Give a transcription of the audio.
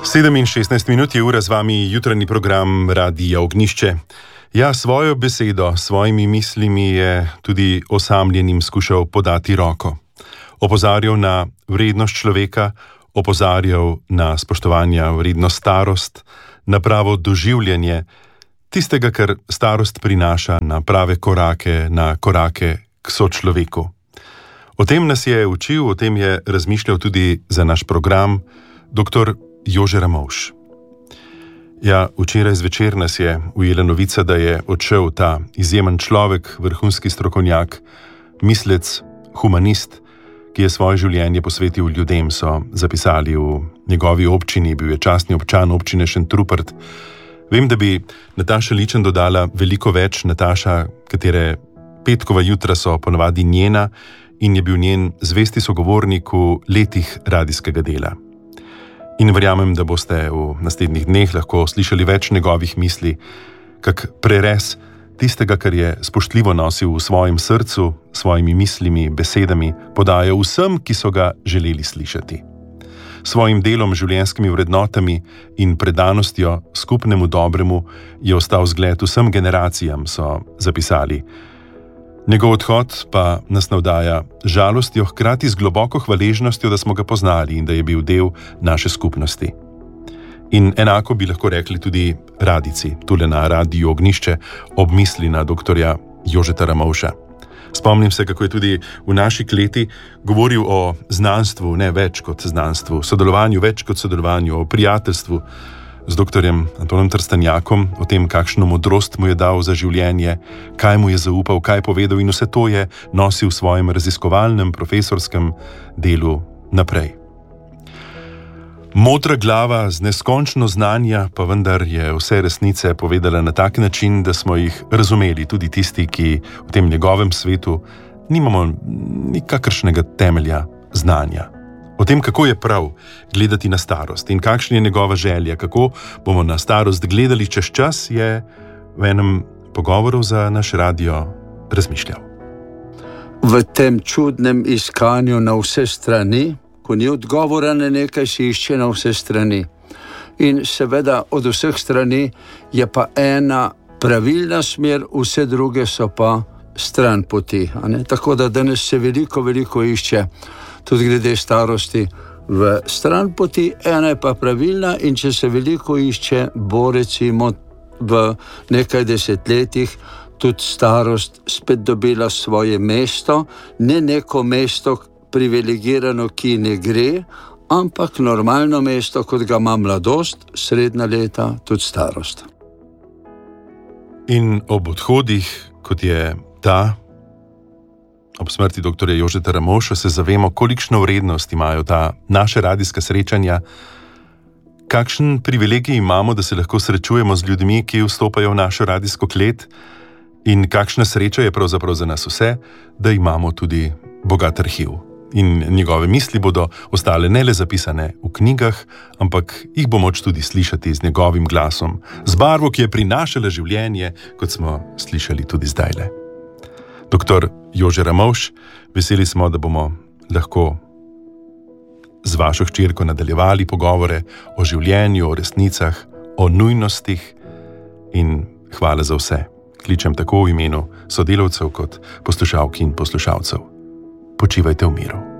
7:16 je ura, z vami jutranji program Radia Ognjišče. Ja, svojo besedo, svojimi mislimi je tudi osamljenim skušal podati roko. Opozarjal na vrednost človeka, opozarjal na spoštovanja vredno starost, na pravo doživljanje tistega, kar starost prinaša, na prave korake, na korake k sočloveku. O tem nas je učil, o tem je razmišljal tudi za naš program dr. Jože Ramovš. Ja, včeraj zvečer nas je ujela novica, da je odšel ta izjemen človek, vrhunski strokovnjak, mislec, humanist, ki je svoje življenje posvetil ljudem, so zapisali v njegovi občini, bil je častni občan občine Šentrupert. Vem, da bi Nataša Ličen dodala veliko več, Nataša, katere petkova jutra so ponavadi njena in je bil njen zvesti sogovornik v letih radijskega dela. In verjamem, da boste v naslednjih dneh lahko slišali več njegovih misli, kak prerez tistega, kar je spoštljivo nosil v svojem srcu, svojimi mislimi, besedami, podaja vsem, ki so ga želeli slišati. Svojim delom, življenjskimi vrednotami in predanostjo skupnemu dobremu je ostal zgled vsem generacijam, so zapisali. Njegov odhod pa nas navdaja žalostjo, hkrati z globoko hvaležnostjo, da smo ga poznali in da je bil del naše skupnosti. In enako bi lahko rekli tudi radijci, tule na Radiu Ognjišče, ob misli na doktorja Jožeta Ramovša. Spomnim se, kako je tudi v naši kleti govoril o znanstvu, ne več kot znanstvu, sodelovanju več kot sodelovanju, o prijateljstvu z doktorjem Antonom Trstenjakom, o tem, kakšno modrost mu je dal za življenje, kaj mu je zaupal, kaj je povedal, in vse to je nosil v svojem raziskovalnem, profesorskem delu naprej. Modra glava z neskončno znanja, pa vendar je vse resnice povedala na tak način, da smo jih razumeli, tudi tisti, ki v tem njegovem svetu nimamo nikakršnega temelja znanja. O tem, kako je prav gledati na starost in kakšna je njegova želja, kako bomo na starost gledali čez čas, je v enem pogovoru za naš radio razmišljal. V tem čudnem iskanju na vse strani, ko ni odgovora na nekaj, se išče na vse strani. In seveda od vseh strani je pa ena pravilna smer, vse druge so pa stran poti. Tako da danes se veliko išče, tudi glede starosti, v stran poti, ena je pa pravilna, in če se veliko išče, bo recimo v nekaj desetletjih tudi starost spet dobila svoje mesto, ne neko mesto privilegirano, ki ne gre, ampak normalno mesto, kot ga ima mladost, srednja leta, tudi starost. In ob odhodih, kot je ta, ob smrti doktorja Jožeta Ramovša, se zavemo, kolikšno vrednost imajo ta naše radijska srečanja, kakšen privilegij imamo, da se lahko srečujemo z ljudmi, ki vstopajo v našo radijsko klet, in kakšna sreča je pravzaprav za nas vse, da imamo tudi bogat arhiv. In njegove misli bodo ostale ne le zapisane v knjigah, ampak jih bo moč tudi slišati z njegovim glasom, z barvo, ki je prinašala življenje, kot smo slišali tudi zdajle. Doktor Jože Ramovš, veseli smo, da bomo lahko z vašo hčerko nadaljevali pogovore o življenju, o resnicah, o nujnostih, in hvala za vse. Kličem tako v imenu sodelavcev kot poslušalk in poslušalcev. Počivajte v miru.